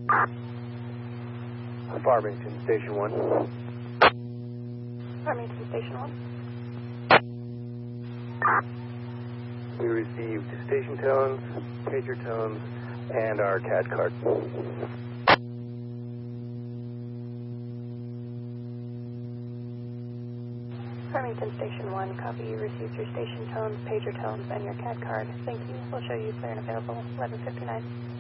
Farmington, Station 1. Farmington, Station 1. We received station tones, pager tones, and our CAD card. Farmington, Station 1. Copy. You received your station tones, pager tones, and your CAD card. Thank you. We'll show you clear and available 11:59.